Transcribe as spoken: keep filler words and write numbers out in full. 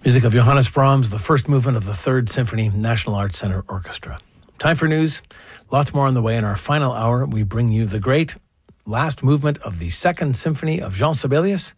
Music of Johannes Brahms, the first movement of the Third Symphony, National Arts Centre Orchestra. Time for news. Lots more on the way. In our final hour, we bring you the great last movement of the Second Symphony of Jean Sibelius.